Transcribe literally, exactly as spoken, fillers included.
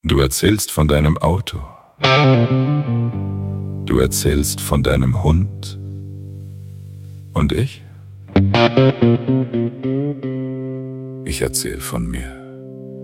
Du erzählst von deinem Auto. Du erzählst von deinem Hund. Und ich? Ich erzähl von mir.